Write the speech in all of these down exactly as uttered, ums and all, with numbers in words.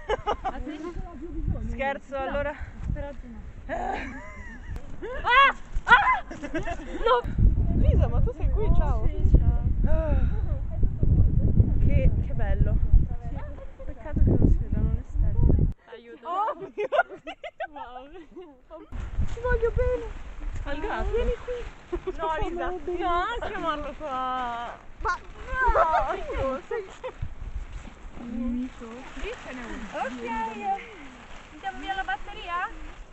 Scherzo, allora. Per oggi no. Ah! Ah! No! Lisa, ma tu sei qui, ciao. Sì, ciao. Che, che bello. Peccato che non si vedano le stelle. Aiuto. Oh mio Dio. Wow. Ti voglio bene. Al gatto. Vieni qui. No, Lisa. No, non chiamarlo qua. Ma no, sei Lì ce n'è uno. ok. Mettiamo via la batteria?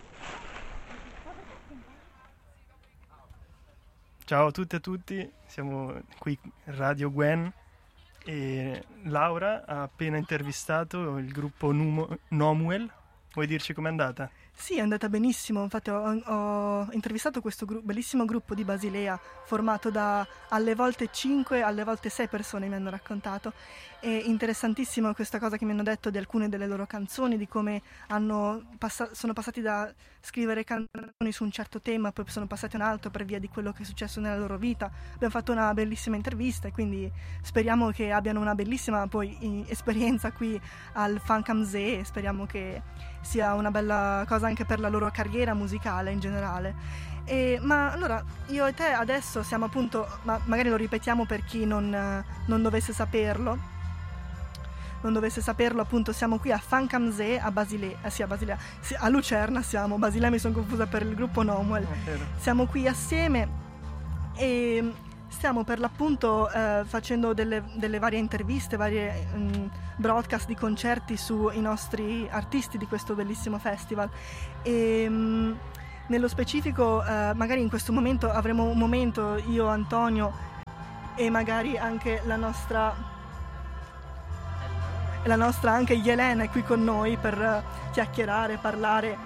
Ciao a tutte e a tutti, siamo qui Radio Gwen e Laura ha appena intervistato il gruppo Numo- Nomuel. Vuoi dirci com'è andata? Sì, è andata benissimo, infatti ho, ho intervistato questo gru- bellissimo gruppo di Basilea formato da alle volte cinque, alle volte sei persone, mi hanno raccontato. È interessantissimo questa cosa che mi hanno detto di alcune delle loro canzoni, di come hanno passa- sono passati da scrivere canzoni su un certo tema, poi sono passati a un altro per via di quello che è successo nella loro vita. Abbiamo fatto una bellissima intervista e quindi speriamo che abbiano una bellissima poi i- esperienza qui al Funk am See, e speriamo che sia una bella cosa anche per la loro carriera musicale in generale. E, ma allora io e te adesso siamo appunto, ma magari lo ripetiamo per chi non, eh, non dovesse saperlo non dovesse saperlo appunto siamo qui a Funk am See a Basilea, eh, sì, a Basilea, sì, a Lucerna siamo, Basilea mi sono confusa per il gruppo Nomuel. Siamo qui assieme e stiamo per l'appunto eh, facendo delle, delle varie interviste, varie mh, broadcast di concerti sui nostri artisti di questo bellissimo festival e mh, nello specifico eh, magari in questo momento avremo un momento io, Antonio e magari anche la nostra la nostra anche Yelena è qui con noi per uh, chiacchierare, parlare.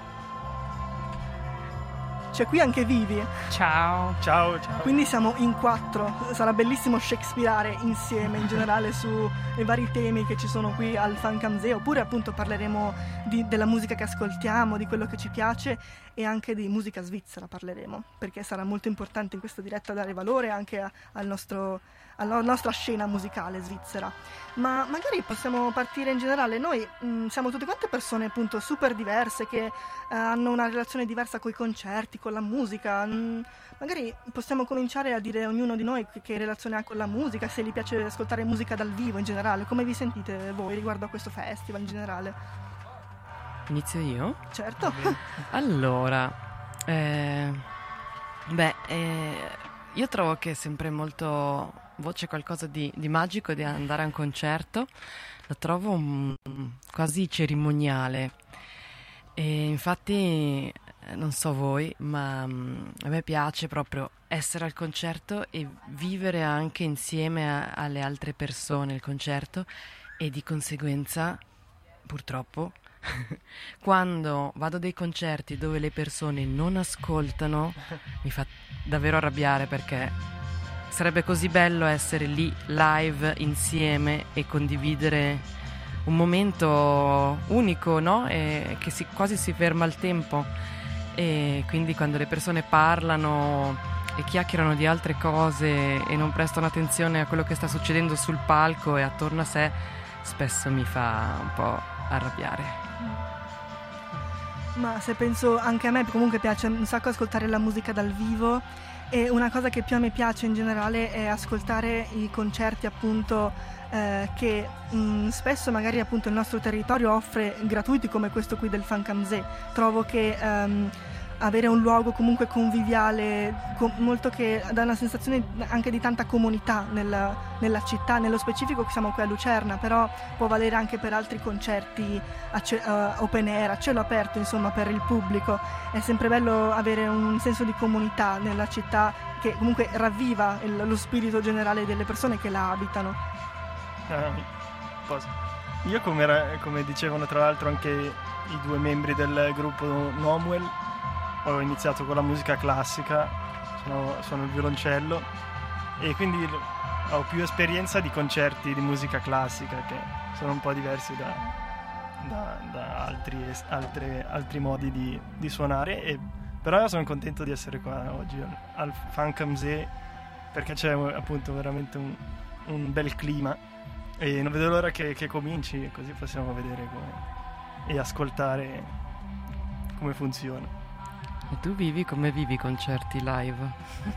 C'è qui anche Vivi. Ciao. Ciao, ciao. Quindi siamo in quattro. Sarà bellissimo shakespearare insieme in generale sui vari temi che ci sono qui al Funk am See, oppure appunto parleremo di, della musica che ascoltiamo, di quello che ci piace e anche di musica svizzera parleremo, perché sarà molto importante in questa diretta dare valore anche a, al nostro, alla nostra scena musicale svizzera. Ma magari possiamo partire in generale. Noi mh, siamo tutte quante persone appunto super diverse che eh, hanno una relazione diversa coi concerti, con la musica. Mh, magari possiamo cominciare a dire ognuno di noi che, che relazione ha con la musica, se gli piace ascoltare musica dal vivo in generale. Come vi sentite voi riguardo a questo festival in generale? Inizio io? Certo. Allora, eh, beh, eh, io trovo che è sempre molto voce qualcosa di, di magico di andare a un concerto, lo trovo um, quasi cerimoniale e infatti non so voi, ma um, a me piace proprio essere al concerto e vivere anche insieme a, alle altre persone il concerto e di conseguenza purtroppo quando vado a dei concerti dove le persone non ascoltano mi fa davvero arrabbiare, perché sarebbe così bello essere lì live insieme e condividere un momento unico, no? E che si, quasi si ferma il tempo, e quindi quando le persone parlano e chiacchierano di altre cose e non prestano attenzione a quello che sta succedendo sul palco e attorno a sé, spesso mi fa un po' arrabbiare. Ma se penso anche a me, comunque piace un sacco ascoltare la musica dal vivo, e una cosa che più a me piace in generale è ascoltare i concerti appunto eh, che mh, spesso magari appunto il nostro territorio offre gratuiti, come questo qui del Funk am See. Trovo che um, avere un luogo comunque conviviale, com- molto che dà una sensazione anche di tanta comunità nella, nella città. Nello specifico siamo qui a Lucerna, però può valere anche per altri concerti a ce- uh, open air, a cielo aperto, insomma, per il pubblico. È sempre bello avere un senso di comunità nella città che comunque ravviva il, lo spirito generale delle persone che la abitano. Ah, posso. Io come, era, come dicevano tra l'altro anche i due membri del gruppo Nomuel, ho iniziato con la musica classica, sono, sono il violoncello e quindi ho più esperienza di concerti di musica classica, che sono un po' diversi da, da, da altri, altre, altri modi di, di suonare, e, però sono contento di essere qua oggi al, al Funk am See, perché c'è appunto veramente un, un bel clima E non vedo l'ora che, che cominci, così possiamo vedere come, e ascoltare come funziona. E tu vivi come vivi i concerti live?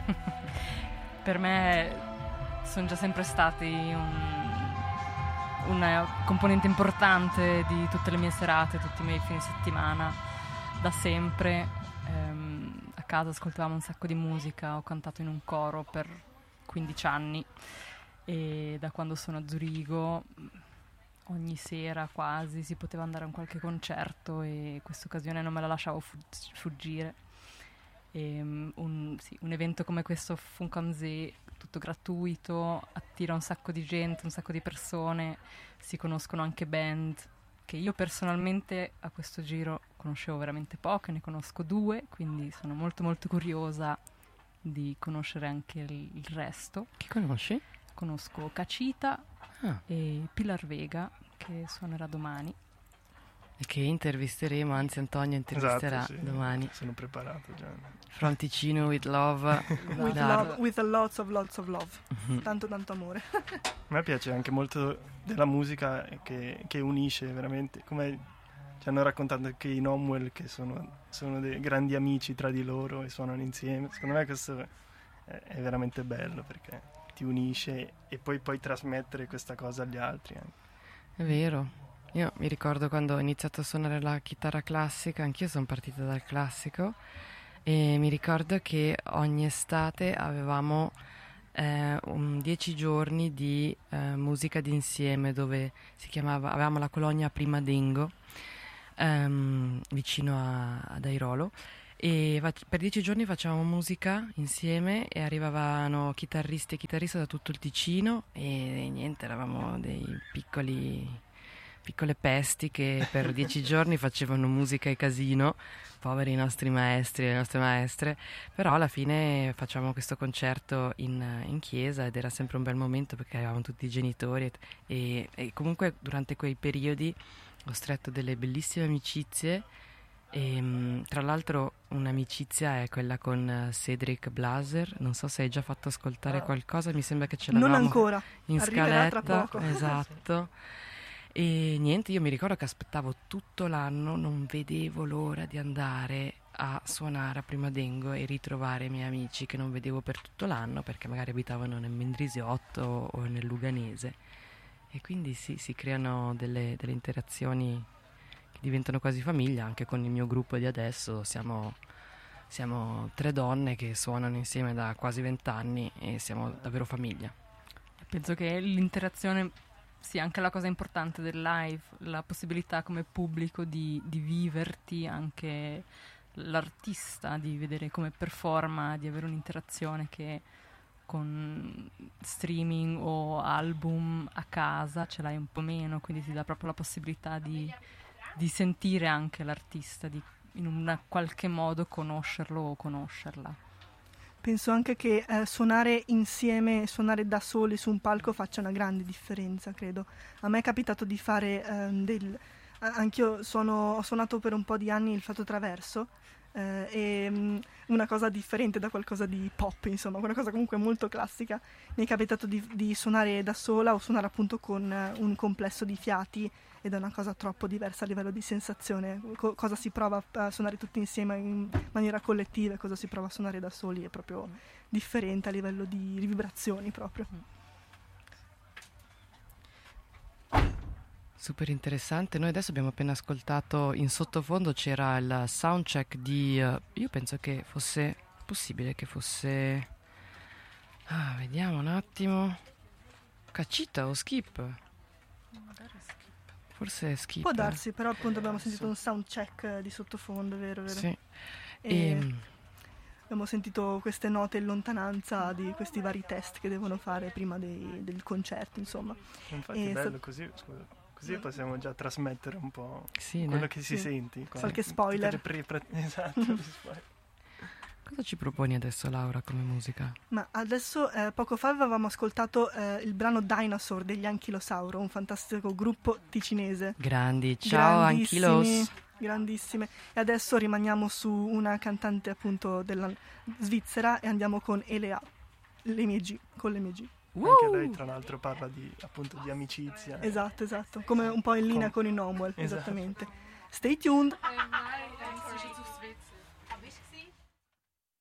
Per me sono già sempre stati un, una componente importante di tutte le mie serate, tutti i miei fine settimana, da sempre. Ehm, a casa ascoltavamo un sacco di musica, ho cantato in un coro per quindici anni e da quando sono a Zurigo ogni sera quasi si poteva andare a un qualche concerto e questa occasione non me la lasciavo fu- fuggire. E, um, un, sì, un evento come questo Funkamzee, tutto gratuito, attira un sacco di gente, un sacco di persone, si conoscono anche band che io personalmente a questo giro conoscevo veramente poche, ne conosco due, quindi sono molto molto curiosa di conoscere anche il, il resto. Chi conosci? Conosco Cacita Ah. e Pilar Vega, che suonerà domani. E che intervisteremo, anzi Antonio intervisterà Esatto, sì. domani. Sono preparato già. From Ticino with love. With, da- love, with a lots of lots of love. Mhm. Tanto tanto amore. A me piace anche molto della musica che, che unisce veramente, come ci hanno raccontato anche i Nomwell, che sono, sono dei grandi amici tra di loro e suonano insieme. Secondo me questo è, è veramente bello perché ti unisce e poi puoi trasmettere questa cosa agli altri anche. È vero. Io mi ricordo quando ho iniziato a suonare la chitarra classica, anch'io sono partita dal classico e mi ricordo che ogni estate avevamo eh, un dieci giorni di eh, musica d'insieme dove si chiamava, avevamo la colonia Prima Dengo ehm, vicino a, ad Airolo e fac- per dieci giorni facevamo musica insieme e arrivavano chitarristi e chitarriste da tutto il Ticino e, e niente, eravamo dei piccoli piccole pesti che per dieci giorni facevano musica e casino, poveri i nostri maestri e le nostre maestre, però alla fine facciamo questo concerto in, in chiesa ed era sempre un bel momento perché avevamo tutti i genitori e, e comunque durante quei periodi ho stretto delle bellissime amicizie e mh, tra l'altro un'amicizia è quella con Cedric Blaser, non so se hai già fatto ascoltare Ah. qualcosa, mi sembra che ce Non l'avevamo ancora. in Arriverà tra scaletta, poco. esatto. E niente, io mi ricordo che aspettavo tutto l'anno, non vedevo l'ora di andare a suonare a Prima Dengo e ritrovare i miei amici che non vedevo per tutto l'anno perché magari abitavano nel Mendrisiotto o nel Luganese e quindi sì, si creano delle, delle interazioni che diventano quasi famiglia. Anche con il mio gruppo di adesso siamo, siamo tre donne che suonano insieme da quasi vent'anni e siamo davvero famiglia. Penso che l'interazione sia anche la cosa importante del live, la possibilità come pubblico di, di viverti anche l'artista, di vedere come performa, di avere un'interazione che con streaming o album a casa ce l'hai un po' meno, quindi ti dà proprio la possibilità di, di sentire anche l'artista, di in un qualche modo conoscerlo o conoscerla. Penso anche che eh, suonare insieme, suonare da soli su un palco faccia una grande differenza, credo. A me è capitato di fare ehm, del... Anch'io suono, ho suonato per un po' di anni il flauto traverso, eh, e mh, una cosa differente da qualcosa di pop, insomma, una cosa comunque molto classica. Mi è capitato di, di suonare da sola o suonare appunto con eh, un complesso di fiati ed è una cosa troppo diversa a livello di sensazione. Co- cosa si prova a suonare tutti insieme in maniera collettiva e cosa si prova a suonare da soli è proprio differente a livello di vibrazioni proprio. Super interessante. Noi adesso abbiamo appena ascoltato, in sottofondo c'era il soundcheck di, uh, io penso che fosse possibile che fosse, ah, vediamo un attimo, Cacita o Skip? Forse Skip. Può darsi, però appunto abbiamo sentito un sound check di sottofondo, vero, vero? Sì. E E, abbiamo sentito queste note in lontananza di questi vari test che devono fare prima dei, del concerto, insomma. Infatti E è bello sta- così, scusa, così possiamo già trasmettere un po' sì, quello no? che si Sì. senti. Qualche spoiler. Tutte le pre- pre- esatto, gli spoiler. Cosa ci proponi adesso, Laura, come musica? Ma adesso, eh, poco fa avevamo ascoltato eh, il brano Dinosaur degli Anchilosauro, un fantastico gruppo ticinese. Grandi, ciao Grandissimi, Anchilos. grandissime. E adesso rimaniamo su una cantante appunto della Svizzera e andiamo con Elea, le mie G, con le mie G. Anche lei tra l'altro parla di, appunto, di amicizia. Esatto, esatto, come un po' in linea Com- con i Nomwell, Esatto. esattamente. Stay tuned!